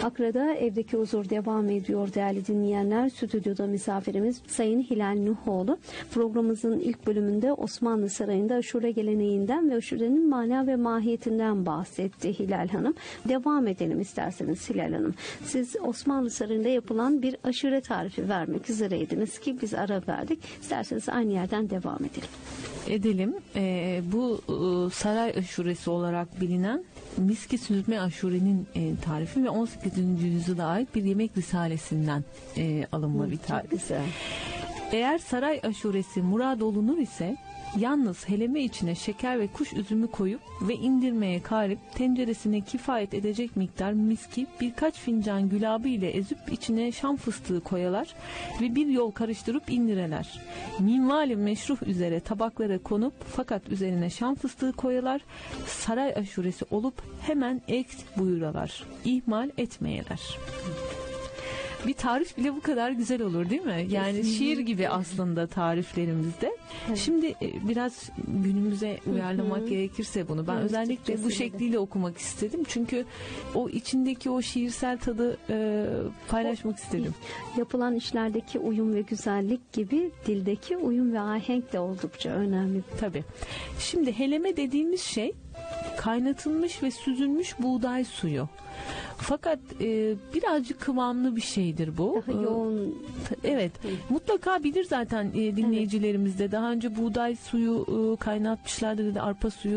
Akra'da Evdeki Huzur devam ediyor değerli dinleyenler. Stüdyoda misafirimiz Sayın Hilal Nuhoğlu. Programımızın ilk bölümünde Osmanlı Sarayı'nda aşure geleneğinden ve aşurenin mana ve mahiyetinden bahsetti Hilal Hanım. Devam edelim isterseniz Hilal Hanım. Siz Osmanlı Sarayı'nda yapılan bir aşure tarifi vermek üzereydiniz ki biz ara verdik. İsterseniz aynı yerden devam edelim. Edelim. Bu saray aşuresi olarak bilinen miski süzme aşurenin tarifi ve 18. yüzyıla ait bir yemek risalesinden alınma bir tarif. Güzel. Eğer saray aşuresi murad olunur ise yalnız heleme içine şeker ve kuş üzümü koyup ve indirmeye karip tenceresine kifayet edecek miktar miski birkaç fincan gülabı ile ezip içine şam fıstığı koyalar ve bir yol karıştırıp indireler. Minvali meşruh üzere tabaklara konup fakat üzerine şam fıstığı koyalar, saray aşuresi olup hemen ek buyuralar. İhmal etmeyeler. Bir tarif bile bu kadar güzel olur değil mi? Yani şiir gibi aslında tariflerimizde. Evet. Şimdi biraz günümüze uyarlamak gerekirse bunu. Ben özellikle bu şekliyle okumak istedim. Çünkü o içindeki o şiirsel tadı paylaşmak istedim. Yapılan işlerdeki uyum ve güzellik gibi dildeki uyum ve ahenk de oldukça önemli. Tabii. Şimdi heleme dediğimiz şey kaynatılmış ve süzülmüş buğday suyu. Fakat birazcık kıvamlı bir şeydir bu. Daha yoğun. Evet. Mutlaka bilir zaten dinleyicilerimiz de. Daha önce buğday suyu kaynatmışlardır ya da arpa suyu